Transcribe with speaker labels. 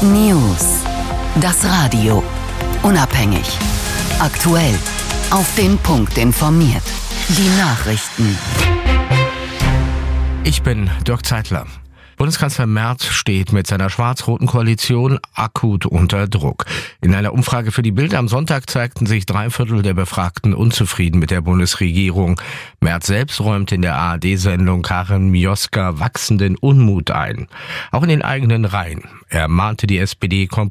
Speaker 1: News. Das Radio. Unabhängig. Aktuell. Auf den Punkt informiert. Die Nachrichten.
Speaker 2: Ich bin Dirk Zeitler. Bundeskanzler Merz steht mit seiner schwarz-roten Koalition akut unter Druck. In einer Umfrage für die Bild am Sonntag zeigten sich 3/4 der Befragten unzufrieden mit der Bundesregierung. Merz selbst räumte in der ARD-Sendung Karin Mioska wachsenden Unmut ein. Auch in den eigenen Reihen. Er mahnte die SPD,